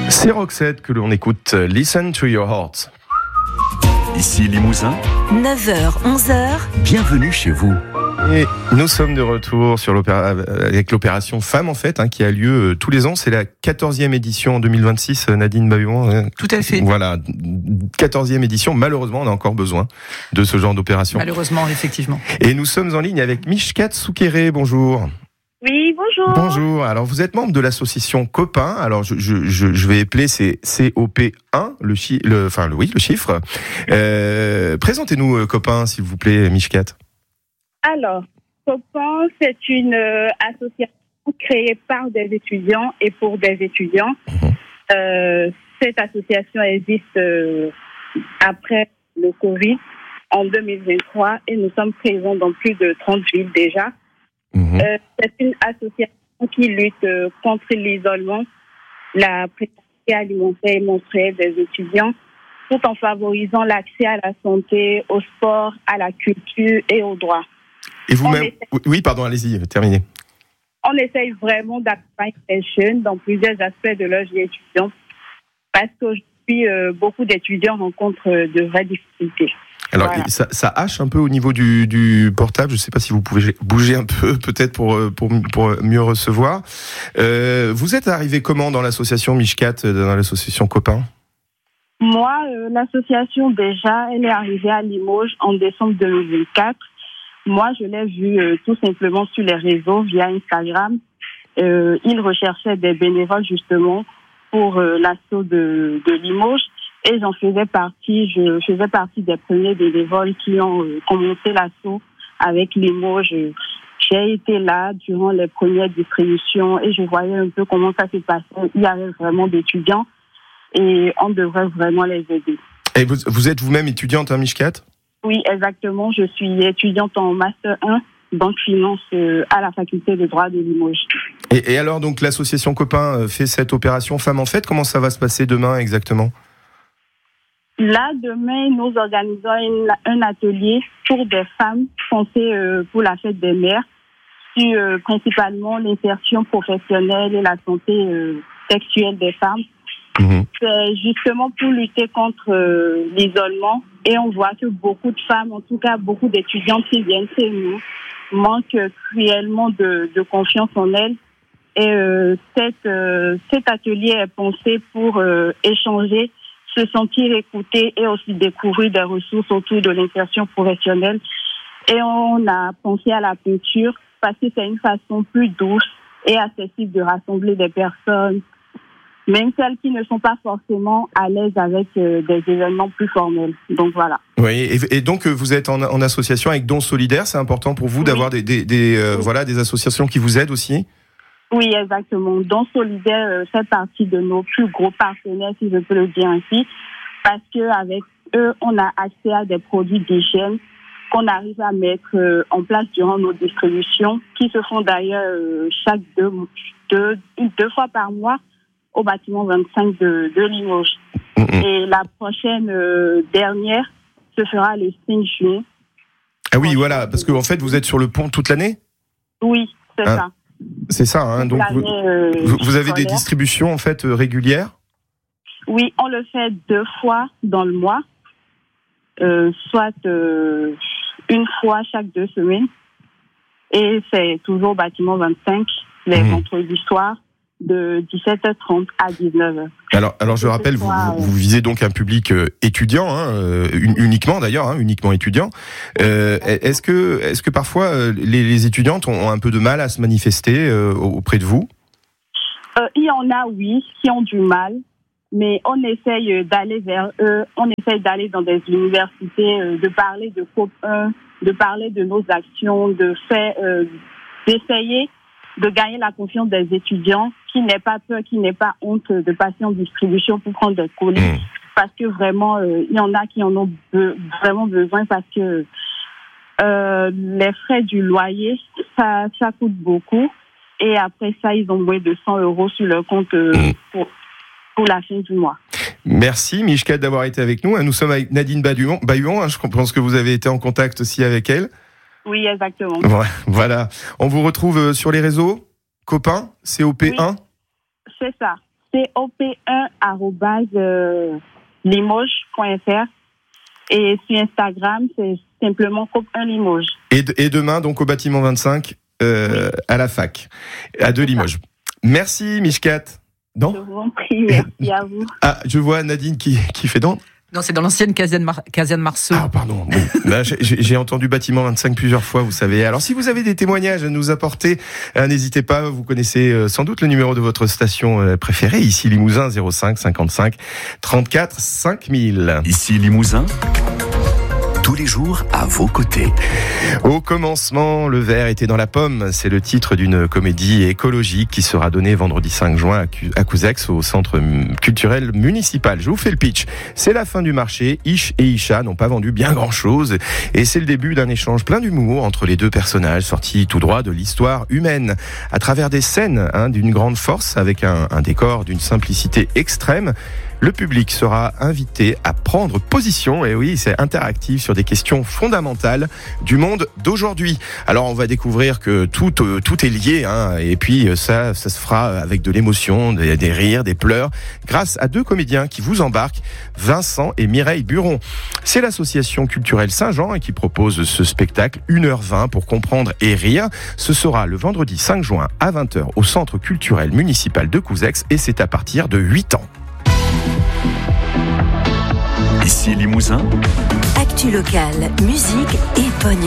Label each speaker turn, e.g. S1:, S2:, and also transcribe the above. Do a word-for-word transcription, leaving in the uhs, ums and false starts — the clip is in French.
S1: C'est Roxette que l'on écoute. Listen to your heart.
S2: Ici Limousin.
S3: neuf heures, onze heures.
S2: Bienvenue chez vous.
S1: Et nous sommes de retour sur l'opéra, avec l'opération Femmes, en fait, hein, qui a lieu euh, tous les ans. C'est la quatorzième édition en deux mille vingt-six, Nadine Bahuon. Hein.
S4: Tout à fait.
S1: Voilà, quatorzième édition. Malheureusement, on a encore besoin de ce genre d'opération.
S4: Malheureusement, effectivement.
S1: Et nous sommes en ligne avec Mishkat Soukéré. Bonjour.
S5: Oui, bonjour.
S1: Bonjour. Alors, vous êtes membre de l'association Copain. Alors, je, je, je, je vais épeler, c'est C O P un, le, chi, le, enfin, le, oui, le chiffre. Euh, présentez-nous, euh, Copain, s'il vous plaît, Mishkat.
S5: Alors, Copain, c'est une euh, association créée par des étudiants et pour des étudiants. Mmh. Euh, cette association existe euh, après le Covid, en deux mille vingt-trois, et nous sommes présents dans plus de trente villes déjà. Mmh. Euh, c'est une association qui lutte euh, contre l'isolement, la précarité alimentaire et menstruelle des étudiants, tout en favorisant l'accès à la santé, au sport, à la culture et aux droits.
S1: Et vous-même essaie... Oui, pardon, allez-y, terminez.
S5: On essaye vraiment d'accompagner les jeunes dans plusieurs aspects de leur vie étudiante, parce qu'aujourd'hui, euh, beaucoup d'étudiants rencontrent de vraies difficultés.
S1: Alors,
S5: voilà.
S1: ça, ça hache un peu au niveau du, du portable. Je ne sais pas si vous pouvez bouger un peu, peut-être pour, pour, pour mieux recevoir. Euh, vous êtes arrivé comment dans l'association Mishkat, dans l'association Copain ?
S5: Moi, euh, l'association, déjà, elle est arrivée à Limoges en décembre deux mille vingt-quatre. Moi, je l'ai vue euh, tout simplement sur les réseaux, via Instagram. Euh, ils recherchaient des bénévoles, justement, pour euh, l'asso de, de Limoges. Et j'en faisais partie, je faisais partie des premiers bénévoles qui ont euh, commencé l'assaut avec Limoges. J'ai été là durant les premières distributions et je voyais un peu comment ça se passait. Il y avait vraiment d'étudiants et on devrait vraiment les aider.
S1: Et vous, vous êtes vous-même étudiante, hein, Mishkat ?
S5: Oui, exactement. Je suis étudiante en Master un, banque finance euh, à la faculté de droit de Limoges.
S1: Et, et alors, donc, l'association Copain fait cette opération Femmes en Fête. Comment ça va se passer demain exactement ?
S5: Là, demain, nous organisons une, un atelier pour des femmes pensées euh, pour la fête des mères, sur euh, principalement l'insertion professionnelle et la santé euh, sexuelle des femmes. Mmh. C'est justement pour lutter contre euh, l'isolement. Et on voit que beaucoup de femmes, en tout cas beaucoup d'étudiantes qui viennent chez nous, manquent cruellement de, de confiance en elles. Et euh, cette, euh, cet atelier est pensé pour euh, échanger, se sentir écouté et aussi découvrir des ressources autour de l'insertion professionnelle. Et on a pensé à la peinture parce que c'est une façon plus douce et accessible de rassembler des personnes, même celles qui ne sont pas forcément à l'aise avec euh, des événements plus formels. Donc voilà.
S1: Oui, et, et donc vous êtes en, en association avec Dons Solidaires. C'est important pour vous oui. d'avoir des, des, des euh, oui. voilà des associations qui vous aident aussi.
S5: Oui, exactement. Dons Solidaires euh, fait partie de nos plus gros partenaires, si je peux le dire ainsi, parce que avec eux, on a accès à des produits d'hygiène qu'on arrive à mettre euh, en place durant nos distributions, qui se font d'ailleurs euh, chaque deux, deux, deux fois par mois au bâtiment vingt-cinq de, de Limoges. Mmh. Et la prochaine euh, dernière se fera le cinq juin.
S1: Ah oui, voilà, parce qu'en fait, vous êtes sur le pont toute l'année ?
S5: Oui, c'est hein, ça.
S1: C'est ça, hein, donc vous, euh, vous avez des distributions en fait régulières ?
S5: Oui, on le fait deux fois dans le mois, euh, soit euh, une fois chaque deux semaines. Et c'est toujours au bâtiment vingt-cinq, les mmh. vendredis soirs, de dix-sept heures trente à dix-neuf heures.
S1: Alors, alors je rappelle, vous, vous, vous visez donc un public euh, étudiant, hein, euh, uniquement d'ailleurs, hein, uniquement étudiant. Euh, est-ce que, est-ce que parfois euh, les, les étudiantes ont un peu de mal à se manifester euh, auprès de vous ?
S5: euh, Il y en a, oui, qui ont du mal, mais on essaye d'aller vers eux, on essaye d'aller dans des universités, euh, de parler de COP un, de parler de nos actions, de faire, euh, d'essayer de gagner la confiance des étudiants, qui n'aient pas peur, qui n'aient pas honte de passer en distribution pour prendre des colis. Mmh. Parce que vraiment, euh, il y en a qui en ont be- vraiment besoin parce que euh, les frais du loyer, ça, ça coûte beaucoup. Et après ça, ils ont moins de cent euros sur leur compte euh, mmh. pour, pour la fin du mois.
S1: Merci Mishkat d'avoir été avec nous. Nous sommes avec Nadine Bahuon. Bahuon, je pense que vous avez été en contact aussi avec elle.
S5: Oui, exactement.
S1: Voilà. On vous retrouve sur les réseaux, Copain, C O P un ?
S5: Oui, c'est ça. cop un arobase limoges point fr. Et sur Instagram, c'est simplement cop un Limoges.
S1: Et, de, et demain, donc au bâtiment vingt-cinq, euh, oui. à la fac, à deux Limoges. Merci, Mishkat.
S5: Non ? Je vous en prie, merci à vous.
S1: Ah, je vois Nadine qui, qui fait don.
S4: Non, c'est dans l'ancienne caserne, Mar- caserne Marceau.
S1: Ah, pardon. Bon. Là, j'ai, j'ai entendu bâtiment vingt-cinq plusieurs fois, vous savez. Alors, si vous avez des témoignages à nous apporter, euh, n'hésitez pas. Vous connaissez euh, sans doute le numéro de votre station euh, préférée. Ici, Limousin, zéro cinq cinquante-cinq trente-quatre cinq mille.
S2: Ici, Limousin. Tous les jours à vos côtés.
S1: Au commencement, le verre était dans la pomme. C'est le titre d'une comédie écologique qui sera donnée vendredi cinq juin à Couzex au centre culturel municipal. Je vous fais le pitch. C'est la fin du marché. Ish et Isha n'ont pas vendu bien grand chose. Et c'est le début d'un échange plein d'humour entre les deux personnages sortis tout droit de l'histoire humaine. À travers des scènes hein, d'une grande force avec un, un décor d'une simplicité extrême. Le public sera invité à prendre position, et oui, c'est interactif sur des questions fondamentales du monde d'aujourd'hui. Alors, on va découvrir que tout, euh, tout est lié, hein, et puis ça, ça se fera avec de l'émotion, des, des rires, des pleurs, grâce à deux comédiens qui vous embarquent, Vincent et Mireille Buron. C'est l'association culturelle Saint-Jean qui propose ce spectacle, une heure vingt pour comprendre et rire. Ce sera le vendredi cinq juin à vingt heures au centre culturel municipal de Couzex, et c'est à partir de huit ans.
S2: Ici Limousin.
S3: Actu locale, musique et bonne